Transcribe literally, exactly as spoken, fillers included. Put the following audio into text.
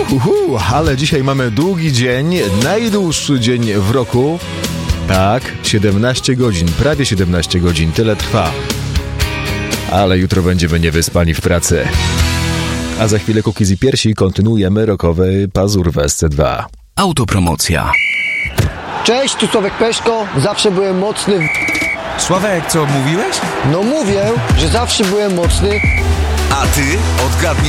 Uhu, ale dzisiaj mamy długi dzień, najdłuższy dzień w roku. Tak, siedemnaście godzin, prawie siedemnaście godzin, tyle trwa. Ale jutro będziemy niewyspani w pracy. A za chwilę Cookies i Piersi kontynuujemy rokowy pazur w S C dwa. Autopromocja. Cześć, tu Sławek Peszko, zawsze byłem mocny w... Sławek, co mówiłeś? No mówię, że zawsze byłem mocny. A ty odgadnij